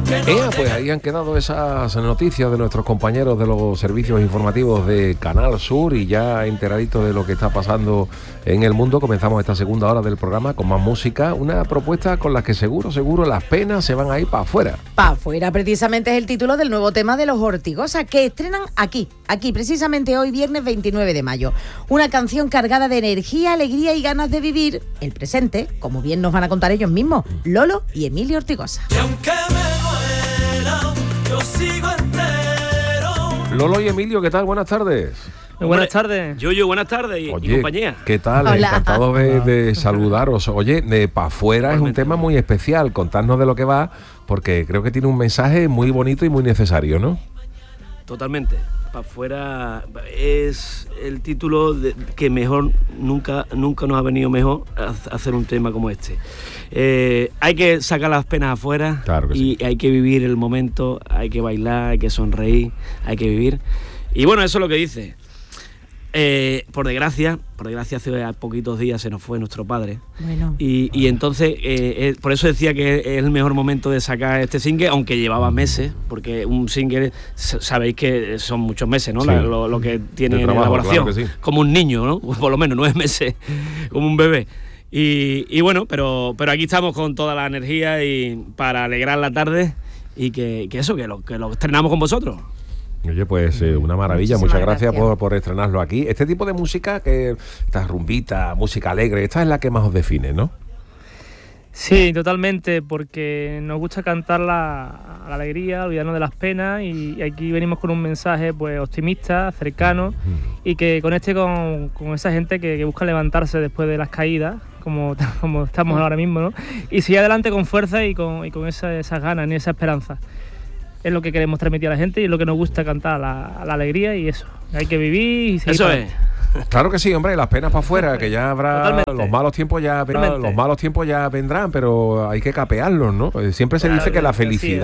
Pues ahí han quedado esas noticias de nuestros compañeros de los servicios informativos de Canal Sur, y ya enteraditos de lo que está pasando en el mundo, comenzamos esta segunda hora del programa con más música, una propuesta con la que seguro las penas se van a ir para afuera. Para afuera, precisamente es el título del nuevo tema de Los Ortigosa, que estrenan aquí, precisamente hoy, viernes 29 de mayo. Una canción cargada de energía, alegría y ganas de vivir el presente, como bien nos van a contar ellos mismos, Lolo y Emilio Ortigosa. Y aunque me muera, yo sigo entero. Lolo y Emilio, ¿qué tal? Buenas tardes. Buenas tardes. Yo, buenas tardes y compañía. ¿Qué tal? Hola. Encantado de saludaros. Oye, de Pa' Fuera es un tema muy especial. Contadnos de lo que va, porque creo que tiene un mensaje muy bonito y muy necesario, ¿no? Totalmente. Pa' Fuera es el título que mejor, nunca nos ha venido mejor hacer un tema como este. Hay que sacar las penas afuera, claro que y sí. hay que vivir el momento, hay que bailar, hay que sonreír, hay que vivir. Y bueno, eso es lo que dice. Por desgracia, hace poquitos días se nos fue nuestro padre. Bueno. Y entonces, por eso decía que es el mejor momento de sacar este single, aunque llevaba meses, porque un single, sabéis que son muchos meses, ¿no? Sí. Lo que tiene De en trabajo, elaboración. claro que sí. Como un niño, ¿no? Por lo menos 9 meses, como un bebé. Y bueno, pero aquí estamos con toda la energía y para alegrar la tarde y que lo estrenamos con vosotros. Oye, pues una maravilla. Muchísimas Muchas gracias gracias. por estrenarlo aquí. Este tipo de música, esta rumbita, música alegre, esta es la que más os define, ¿no? Sí, totalmente, porque nos gusta cantar la alegría, olvidarnos de las penas, y aquí venimos con un mensaje pues optimista, cercano, y que conecte con esa gente que busca levantarse después de las caídas, como estamos ahora mismo, ¿no? Y seguir adelante con fuerza y con esas ganas y esa esperanza. Es lo que queremos transmitir a la gente y es lo que nos gusta cantar, la alegría y eso. Hay que vivir y seguir. Eso para es. adelante. Claro que sí, hombre, las penas para afuera, que ya habrá. Totalmente. Los malos tiempos ya vendrán, pero hay que capearlos, ¿no? Siempre se dice que la felicidad